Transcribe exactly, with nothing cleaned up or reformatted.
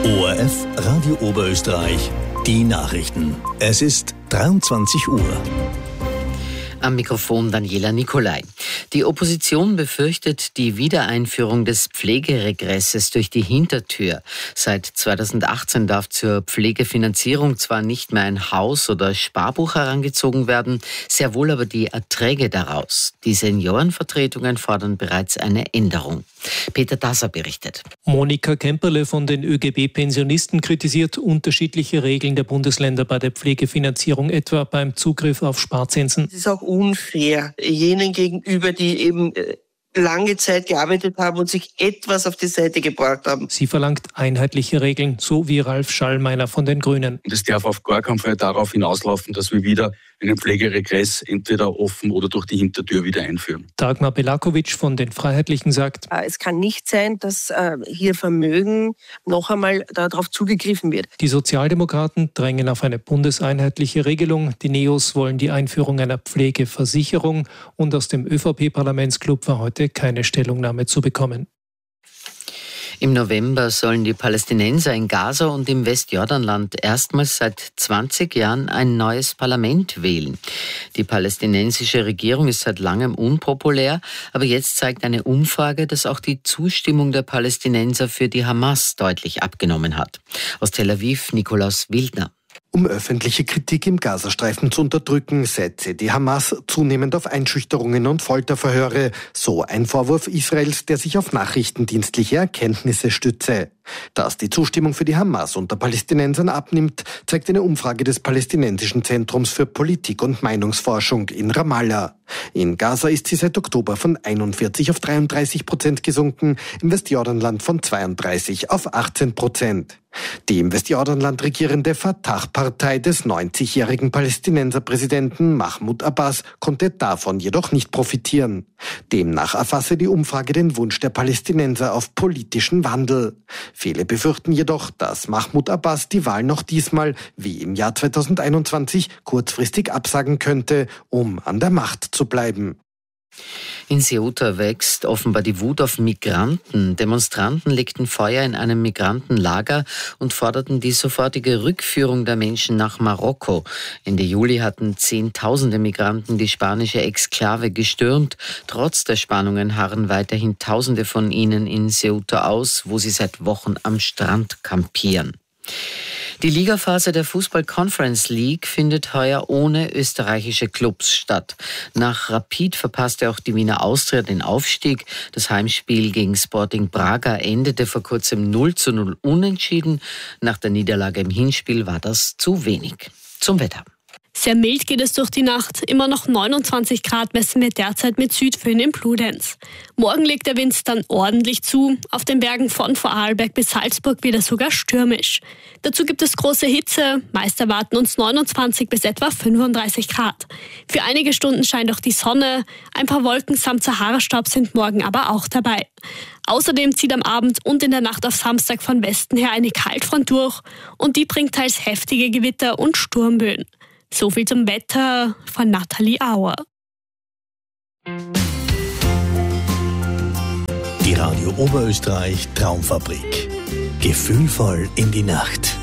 O R F Radio Oberösterreich, die Nachrichten. Es ist dreiundzwanzig Uhr. Am Mikrofon Daniela Nicolai. Die Opposition befürchtet die Wiedereinführung des Pflegeregresses durch die Hintertür. Seit zweitausendachtzehn darf zur Pflegefinanzierung zwar nicht mehr ein Haus- oder Sparbuch herangezogen werden, sehr wohl aber die Erträge daraus. Die Seniorenvertretungen fordern bereits eine Änderung. Peter Dasser berichtet. Monika Kemperle von den Ö G B-Pensionisten kritisiert unterschiedliche Regeln der Bundesländer bei der Pflegefinanzierung, etwa beim Zugriff auf Sparzinsen. Es ist auch unfair jenen gegenüber, die eben lange Zeit gearbeitet haben und sich etwas auf die Seite gebracht haben. Sie verlangt einheitliche Regeln, so wie Ralf Schallmeiner von den Grünen. Und es darf auf gar keinen Fall darauf hinauslaufen, dass wir wieder einen Pflegeregress entweder offen oder durch die Hintertür wieder einführen. Dagmar Belakovic von den Freiheitlichen sagt, es kann nicht sein, dass äh, hier Vermögen noch einmal darauf zugegriffen wird. Die Sozialdemokraten drängen auf eine bundeseinheitliche Regelung. Die Neos wollen die Einführung einer Pflegeversicherung. Und aus dem Ö V P-Parlamentsclub war heute keine Stellungnahme zu bekommen. Im November sollen die Palästinenser in Gaza und im Westjordanland erstmals seit zwanzig Jahren ein neues Parlament wählen. Die palästinensische Regierung ist seit langem unpopulär, aber jetzt zeigt eine Umfrage, dass auch die Zustimmung der Palästinenser für die Hamas deutlich abgenommen hat. Aus Tel Aviv, Nikolaus Wildner. Um öffentliche Kritik im Gazastreifen zu unterdrücken, setze die Hamas zunehmend auf Einschüchterungen und Folterverhöre. So ein Vorwurf Israels, der sich auf nachrichtendienstliche Erkenntnisse stütze. Dass die Zustimmung für die Hamas unter Palästinensern abnimmt, zeigt eine Umfrage des Palästinensischen Zentrums für Politik- und Meinungsforschung in Ramallah. In Gaza ist sie seit Oktober von einundvierzig auf dreiunddreißig Prozent gesunken, im Westjordanland von zweiunddreißig auf achtzehn Prozent. Die im Westjordanland regierende Fatah-Partei des neunzigjährigen Palästinenserpräsidenten Mahmoud Abbas konnte davon jedoch nicht profitieren. Demnach erfasse die Umfrage den Wunsch der Palästinenser auf politischen Wandel. Viele befürchten jedoch, dass Mahmoud Abbas die Wahl noch diesmal, wie im Jahr zweitausendeinundzwanzig, kurzfristig absagen könnte, um an der Macht zu bleiben. In Ceuta wächst offenbar die Wut auf Migranten. Demonstranten legten Feuer in einem Migrantenlager und forderten die sofortige Rückführung der Menschen nach Marokko. Ende Juli hatten Zehntausende Migranten die spanische Exklave gestürmt. Trotz der Spannungen harren weiterhin Tausende von ihnen in Ceuta aus, wo sie seit Wochen am Strand kampieren. Die Ligaphase der Fußball-Conference League findet heuer ohne österreichische Clubs statt. Nach Rapid verpasste auch die Wiener Austria den Aufstieg. Das Heimspiel gegen Sporting Braga endete vor kurzem null zu null unentschieden. Nach der Niederlage im Hinspiel war das zu wenig. Zum Wetter. Sehr mild geht es durch die Nacht. Immer noch neunundzwanzig Grad messen wir derzeit mit Südföhn in Bludenz. Morgen legt der Wind dann ordentlich zu. Auf den Bergen von Vorarlberg bis Salzburg wieder sogar stürmisch. Dazu gibt es große Hitze. Meist erwarten uns neunundzwanzig bis etwa fünfunddreißig Grad. Für einige Stunden scheint auch die Sonne. Ein paar Wolken samt Sahara-Staub sind morgen aber auch dabei. Außerdem zieht am Abend und in der Nacht auf Samstag von Westen her eine Kaltfront durch. Und die bringt teils heftige Gewitter und Sturmböen. So viel zum Wetter von Nathalie Auer. Die Radio Oberösterreich Traumfabrik. Gefühlvoll in die Nacht.